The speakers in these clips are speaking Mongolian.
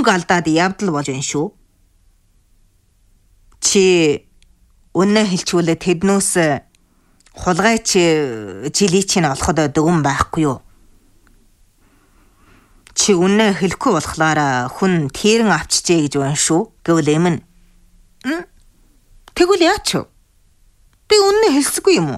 мөнгө алдаад явдал болж байна шүү. Чи үнэ хэлчихвэл тэднээс хулгайч жилий чинь олоход дөгөн байхгүй юу? Чи үнэ хэлэхгүй болохоор хүн тэрэн авчижээ гэж байна шүү. Гэвэл эмэн. Тэгвэл яач вэ? Би үнэ хэлсэгүй юм уу?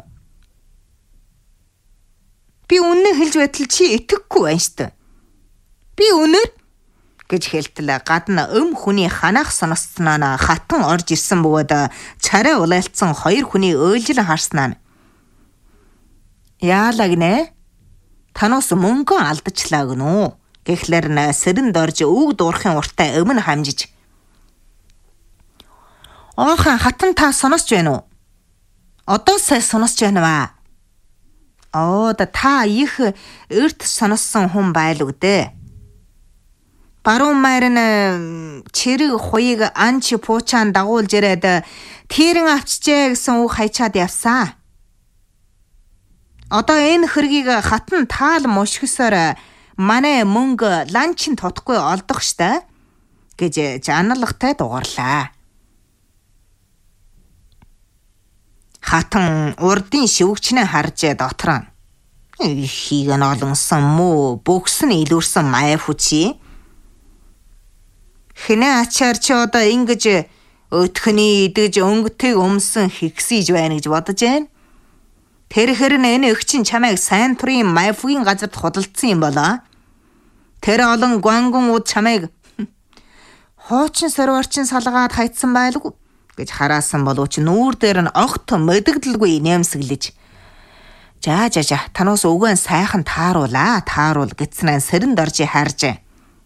Би үнэ хэлж байтал чи итгэхгүй байна шүү. Би үнээр гэж хэлтэл гадна хүний ханах сонсцноо хатан орж ирсэн бөгөөд царай улайлцсан хоёр хүний өөлжил харснаа. Яалаа гинэ? Танаас мөнгө алдчихлаа гэнэ үү? Гэхлээр сэрэнд орж үг дуурахын уртаа өмнө хамжиж. Оохан хатан та сонсож байна уу? Одоо сайн сонсож байна ба. Та их эрт сонссон хүн байлгүй дээ. Баруун майрын чирэг хуйг анч пуучаан дагуулж ирээд тэрэн авчижээ гэсэн үг хайчаад явсан. Одоо энэ хэргийг хатан таал мушгисоор манай мөнгө ланчин тутахгүй олдох штэ гэж жаналгатай дугаарлаа. Хатан урдын шивгчнээ харж дотроо. Ихийг нь олонсон муу бөхс нь илүүрсэн май хүчи. Хинэ ачаар чи одоо ингэж өтхний идэж өнгөтэйг өмсөн хигсийж байна гэж бодож байна. Тэр хэрнээ энэ их чинь чамайг сайн турын майфгийн газарт худалдсан юм болоо. Тэр олон гуангун уд чамайг хоочин сорварчин салгаад хайцсан байлгүй гэж хараасан боловч нүүр дээр нь огт мэдэгдэлгүй нэмсэглэж. За танаас өгөн сайхан тааруул гэцнээ сэрэнд орж харж.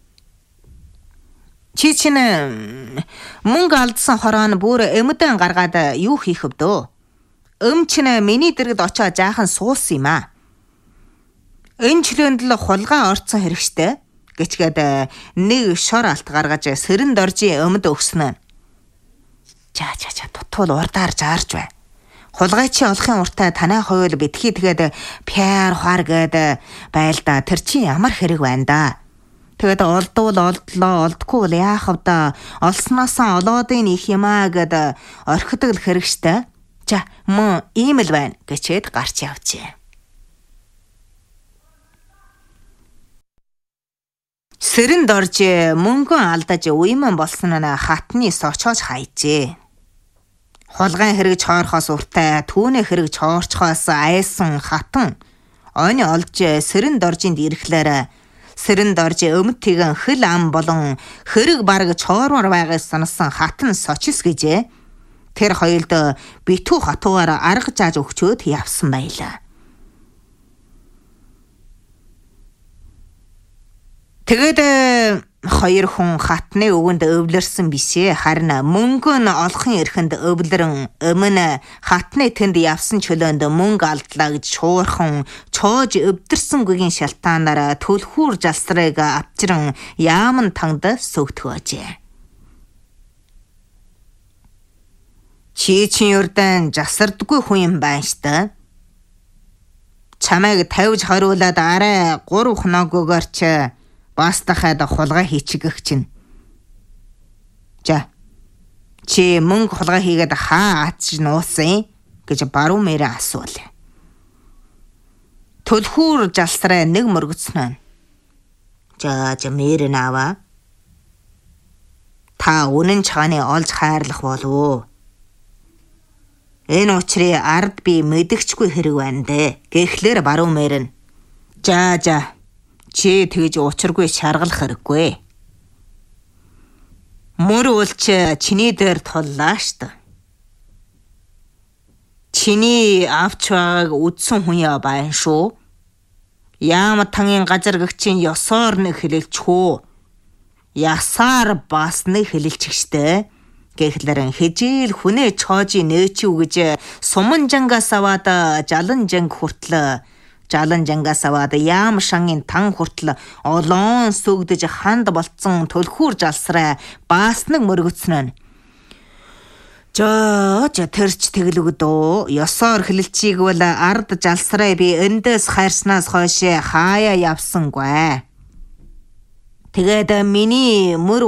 Чи чинь мөнгө алдсан хороо бүр эмдэн гаргаад юу хийх вдөө? Чинь миний дэргэд очоо жаахан суусан юм аа. Энэ чөлөөнд л хулгай орцсон хэрэгштэй гэчгээд нэг шор алт гаргаж сэрэнд оржи өмд өгснө. За тутуул урдаар жаарч бай. Хулгайчи олохын уртаа танай хойл битгий тэгээд пяар хаар гээд байлда тэр чи ямар хэрэг байна да. Тэгээд олдвол олдлоо олдгүй бол яах вэ да? Олсноосоо олоодын их юмаа гээд орхидог хэрэгштэй. За мөн ийм л байна гэчээд гарч явжээ. Сэрэнд орж мөнгө алдаж уйман болсон нь хатны сочоож хайжээ. Хулгайн хэрэгж хоорхоос уртай түүний хэрэгж хоорчхоос айсан хатан ойн олж сэрэнд оржинд ирэхлээр сэрэнд орж өмд тэгэн хэл ам болон хэрэг бараг чоормор байгаас санасан хатан сочис гэжээ. Тэр хоёулд битүү хатуугаар арга зааж өгчөөд явсан байлаа. Тэгээд хоёр хүн хатны өвөнд өвлөрсөн бишээ. Харин мөнгө нь олохын эрхэнд өвлөрөн өмнө хатны тэнд явсан чөлөөнд мөнгө алдлаа гэж шуурхан чоож өвдөрсөнгүйгийн шалтгаанаар төлхүүр жалсрыг авчран яаман тангад сүгтгөөжээ. Чи юрдан жасардгүй хүн юм байна штэ. Чамайг тавьж харуулад арай 3 хоногоор ч бас дахиад хулгай хийчихэх чинь. За. Чи мөнгө хулгай хийгээд хаа атж нуусан гэж баруун мэрэ асуулаа. Төлхүүр жалсраа нэг мөргөцнө. За мэрэ наваа. Та үнэн чагааны олж хайрлах болов. Энэ учрыг ард би мэдгчгүй хэрэг байна дээ. Гэхлээр баруун мэрэн. За чи тэгж учиргүй шаргалах хэрэггүй. Мөр улч чиний дээр толлаа штэ. Чиний авч байгааг үдсэн хүн яа байна шүү. Яамат тангийн газар гэгчийн ёсоор нэг хэлэлчихүү. Ясаар бас нэг хэлэлчихштэй. Гэхлээр хижээл хүнээ чоожи нээчүү гэж суман жангаас аваад жалан жанг хүртэл жалан жангаас аваад яам шангийн тан хүртэл олоон сүгдэж ханд болцсон төлхүүр жалсраа бас нэг мөргөцнө. Тэрч тэглэгдөө ёсоор хэлэлчийг бол ард жалсраа би эндээс хайрснаас хойш хаяа явсангүй. Тэгээд миний мөр